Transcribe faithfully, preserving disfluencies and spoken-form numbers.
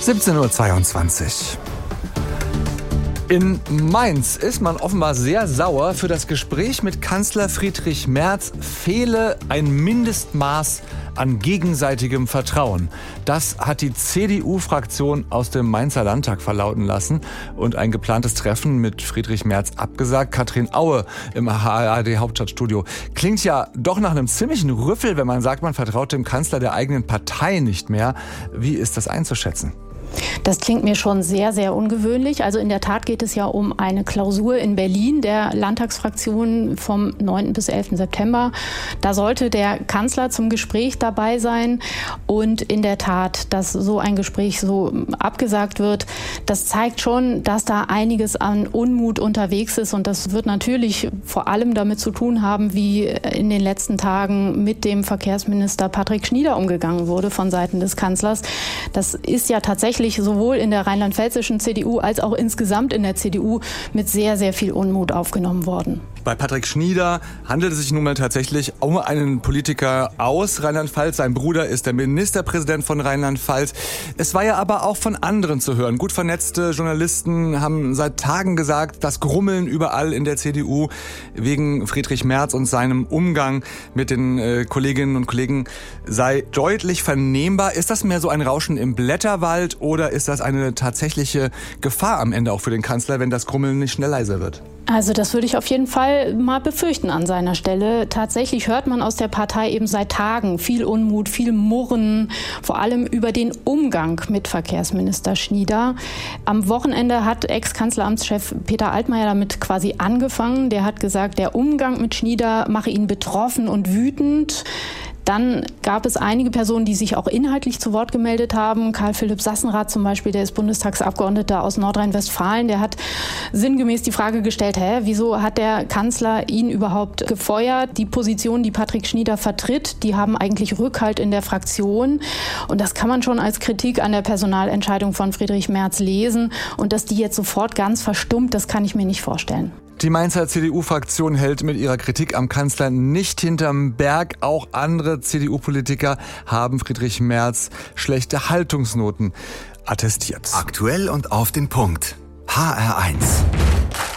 siebzehn Uhr zweiundzwanzig. In Mainz ist man offenbar sehr sauer. Für das Gespräch mit Kanzler Friedrich Merz fehle ein Mindestmaß an gegenseitigem Vertrauen. Das hat die C D U-Fraktion aus dem Mainzer Landtag verlauten lassen und ein geplantes Treffen mit Friedrich Merz abgesagt. Katrin Aue im H R D-Hauptstadtstudio. Klingt ja doch nach einem ziemlichen Rüffel, wenn man sagt, man vertraut dem Kanzler der eigenen Partei nicht mehr. Wie ist das einzuschätzen? Das klingt mir schon sehr, sehr ungewöhnlich. Also in der Tat geht es ja um eine Klausur in Berlin der Landtagsfraktion vom neunten bis elften September. Da sollte der Kanzler zum Gespräch dabei sein. Und in der Tat, dass so ein Gespräch so abgesagt wird, das zeigt schon, dass da einiges an Unmut unterwegs ist. Und das wird natürlich vor allem damit zu tun haben, wie in den letzten Tagen mit dem Verkehrsminister Patrick Schnieder umgegangen wurde von Seiten des Kanzlers. Das ist ja tatsächlich sowohl in der rheinland-pfälzischen C D U als auch insgesamt in der C D U mit sehr, sehr viel Unmut aufgenommen worden. Bei Patrick Schnieder handelt es sich nun mal tatsächlich um einen Politiker aus Rheinland-Pfalz. Sein Bruder ist der Ministerpräsident von Rheinland-Pfalz. Es war ja aber auch von anderen zu hören. Gut vernetzte Journalisten haben seit Tagen gesagt, das Grummeln überall in der C D U wegen Friedrich Merz und seinem Umgang mit den äh, Kolleginnen und Kollegen sei deutlich vernehmbar. Ist das mehr so ein Rauschen im Blätterwald oder ist das eine tatsächliche Gefahr am Ende auch für den Kanzler, wenn das Grummeln nicht schnell leiser wird? Also das würde ich auf jeden Fall mal befürchten an seiner Stelle. Tatsächlich hört man aus der Partei eben seit Tagen viel Unmut, viel Murren, vor allem über den Umgang mit Verkehrsminister Schnieder. Am Wochenende hat Ex-Kanzleramtschef Peter Altmaier damit quasi angefangen. Der hat gesagt, der Umgang mit Schnieder mache ihn betroffen und wütend. Dann gab es einige Personen, die sich auch inhaltlich zu Wort gemeldet haben. Karl-Philipp Sassenrath zum Beispiel, der ist Bundestagsabgeordneter aus Nordrhein-Westfalen, der hat sinngemäß die Frage gestellt, hä, wieso hat der Kanzler ihn überhaupt gefeuert? Die Position, die Patrick Schnieder vertritt, die haben eigentlich Rückhalt in der Fraktion. Und das kann man schon als Kritik an der Personalentscheidung von Friedrich Merz lesen. Und dass die jetzt sofort ganz verstummt, das kann ich mir nicht vorstellen. Die Mainzer C D U-Fraktion hält mit ihrer Kritik am Kanzler nicht hinterm Berg. Auch andere C D U-Politiker haben Friedrich Merz schlechte Haltungsnoten attestiert. Aktuell und auf den Punkt. H R eins.